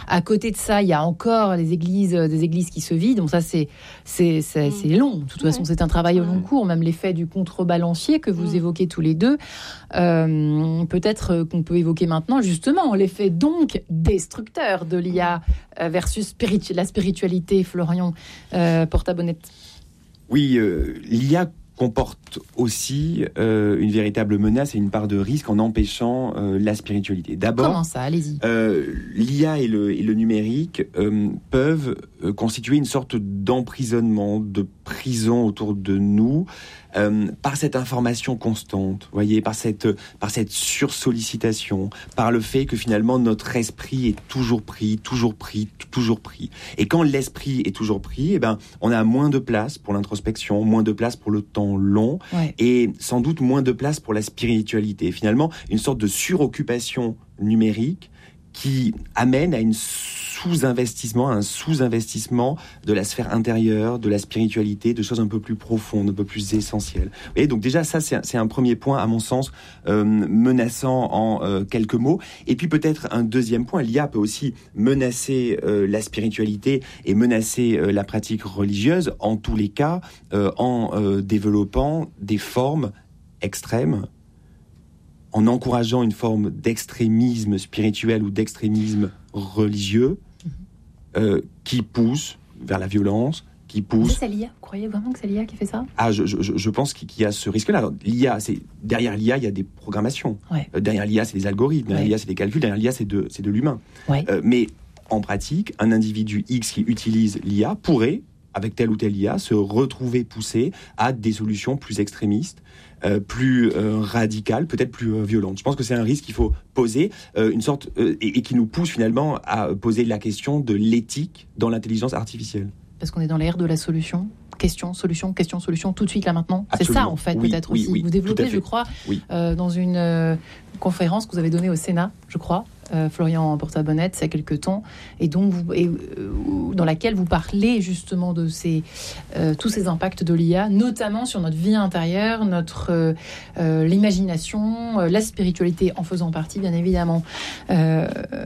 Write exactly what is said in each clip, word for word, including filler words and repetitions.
À côté de ça, il y a encore les églises, des églises qui se vident. Donc ça, c'est, c'est, c'est, c'est long. De toute façon, c'est un travail au long cours. Même l'effet du contrebalancier que vous évoquez tous les deux. Euh, peut-être qu'on peut évoquer maintenant, justement, l'effet donc destructeur de l'I A versus spiritu- la spiritualité, Florian euh, Porta-Bonnette. Oui, euh, l'I A comporte aussi euh, une véritable menace et une part de risque en empêchant euh, la spiritualité. D'abord, comment ça ? Allez-y. Euh, l'I A et le, et le numérique euh, peuvent euh, constituer une sorte d'emprisonnement, de prison autour de nous, euh, par cette information constante, voyez, par cette, par cette sursollicitation, par le fait que finalement notre esprit est toujours pris, toujours pris, t- toujours pris. Et quand l'esprit est toujours pris, eh ben, on a moins de place pour l'introspection, moins de place pour le temps long, ouais. Et sans doute moins de place pour la spiritualité. Finalement, une sorte de suroccupation numérique qui amène à une sous-investissement, un sous-investissement de la sphère intérieure, de la spiritualité, de choses un peu plus profondes, un peu plus essentielles. Et donc déjà, ça, c'est un, c'est un premier point, à mon sens, euh, menaçant en euh, quelques mots. Et puis peut-être un deuxième point, l'I A peut aussi menacer euh, la spiritualité et menacer euh, la pratique religieuse, en tous les cas, euh, en euh, développant des formes extrêmes, en encourageant une forme d'extrémisme spirituel ou d'extrémisme religieux, euh, qui pousse vers la violence, qui pousse... C'est l'I A ? Vous croyez vraiment que c'est l'I A qui fait ça ? Ah, je, je, je pense qu'il y a ce risque-là. Alors, l'I A, c'est, derrière l'I A, il y a des programmations. Ouais. Euh, derrière l'I A, c'est des algorithmes. Derrière ouais. l'I A, c'est des calculs. Derrière l'I A, c'est de, c'est de l'humain. Ouais. Euh, mais en pratique, un individu X qui utilise l'I A pourrait, avec telle ou telle I A, se retrouver poussé à des solutions plus extrémistes, Euh, plus euh, radicale, peut-être plus euh, violente. Je pense que c'est un risque qu'il faut poser, euh, une sorte euh, et, et qui nous pousse finalement à poser la question de l'éthique dans l'intelligence artificielle. Parce qu'on est dans l'ère de la solution. Question, solution, question, solution, tout de suite là maintenant. Absolument. C'est ça en fait, oui, peut-être oui, aussi. Oui, vous développez, je crois, oui. euh, dans une euh, conférence que vous avez donnée au Sénat, je crois, euh, Florian Porta-Bonnette, il y a quelques temps, et donc vous, et, euh, dans laquelle vous parlez justement de ces, euh, tous ces impacts de l'I A, notamment sur notre vie intérieure, notre euh, euh, l'imagination, euh, la spiritualité en faisant partie, bien évidemment. Euh,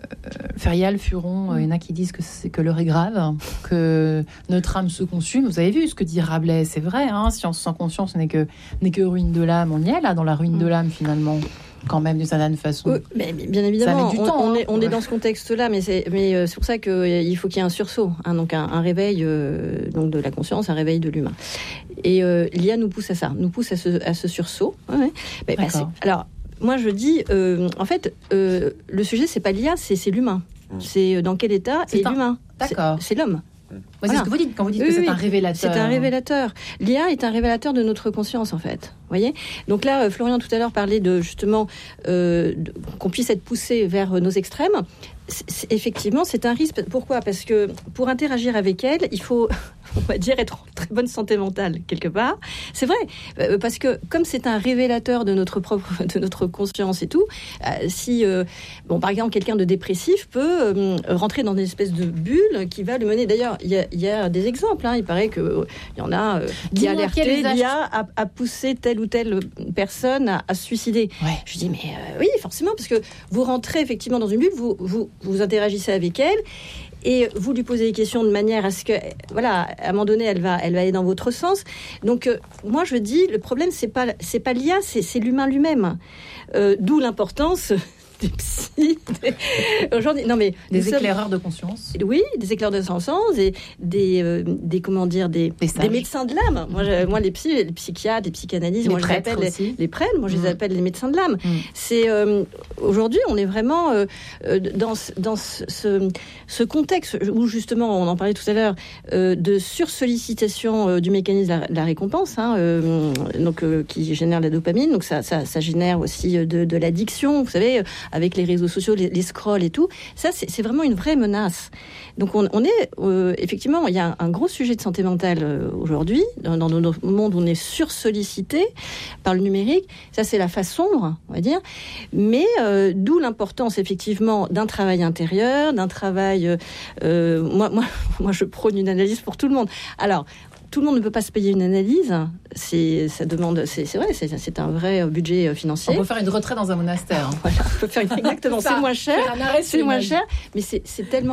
Ferial, Furon, il y en a qui disent que, c'est, que l'heure est grave, que notre âme se consume. Vous avez vu ce que dit Rabelais, c'est vrai, hein, science sans conscience n'est que, n'est que ruine de l'âme. On y est là, dans la ruine de l'âme finalement. Quand même, d'une certaine façon. Oui, mais bien évidemment, ça met du on, temps, on, hein. est, on est dans ce contexte-là, mais c'est, mais euh, c'est pour ça qu'il euh, faut qu'il y ait un sursaut, hein, donc un, un réveil euh, donc de la conscience, un réveil de l'humain. Et euh, l'I A nous pousse à ça, nous pousse à ce, à ce sursaut. Ouais. Mais, bah, c'est, alors, moi je dis, euh, en fait, euh, le sujet c'est pas l'I A, c'est, c'est l'humain. Mmh. C'est dans quel état c'est est un... l'humain. D'accord. C'est, c'est l'homme. Ouais, c'est voilà. Ce que vous dites quand vous dites oui, que c'est oui, un révélateur. C'est un révélateur. L'I A est un révélateur de notre conscience, en fait. Vous voyez ? Donc là, Florian, tout à l'heure, parlait de, justement, euh, de, qu'on puisse être poussé vers nos extrêmes. C'est, c'est, effectivement, c'est un risque. Pourquoi ? Parce que pour interagir avec elle, il faut, on va dire, être en très bonne santé mentale, quelque part. C'est vrai. Parce que comme c'est un révélateur de notre propre, de notre conscience et tout, euh, si, euh, bon, par exemple, quelqu'un de dépressif peut euh, rentrer dans une espèce de bulle qui va le mener. D'ailleurs, il y a, il y a des exemples. Hein. Il paraît qu'il euh, y en a euh, qui alerté l'I A à, à pousser telle ou telle personne à, à se suicider. Ouais. Je dis, mais euh, oui, forcément, parce que vous rentrez effectivement dans une bulle, vous, vous, vous interagissez avec elle, et vous lui posez des questions de manière à ce que, voilà, à un moment donné, elle va, elle va aller dans votre sens. Donc, euh, moi, je dis, le problème, c'est pas, c'est pas l'I A, c'est, c'est l'humain lui-même. Euh, d'où l'importance des psys, des... aujourd'hui, non mais des éclaireurs sommes... de conscience. Oui, des éclaireurs de conscience, et des, euh, des comment dire, des, des, des médecins de l'âme. Moi, je, moi, les psys, les psychiatres, les psychanalystes, les moi, je les appelle aussi. Les, les prêtres. Moi, je mmh. les appelle les médecins de l'âme. Mmh. C'est euh, aujourd'hui, on est vraiment euh, dans dans ce, ce contexte où justement, on en parlait tout à l'heure, euh, de sursollicitation euh, du mécanisme de la, de la récompense, hein, euh, donc euh, qui génère la dopamine. Donc ça, ça, ça génère aussi de, de l'addiction. Vous savez. Avec les réseaux sociaux, les, les scrolls et tout, ça c'est, c'est vraiment une vraie menace. Donc on, on est euh, effectivement, il y a un, un gros sujet de santé mentale euh, aujourd'hui dans, dans notre monde où on est sursollicité par le numérique. Ça c'est la face sombre, on va dire. Mais euh, d'où l'importance effectivement d'un travail intérieur, d'un travail. Euh, moi, moi, moi, je prône une analyse pour tout le monde. Alors. Tout le monde ne peut pas se payer une analyse. C'est, ça demande, c'est, c'est vrai, c'est, c'est un vrai budget financier. On peut faire une retraite dans un monastère. Voilà, on peut faire exactement. C'est moins cher. C'est moins cher, mais c'est, c'est tellement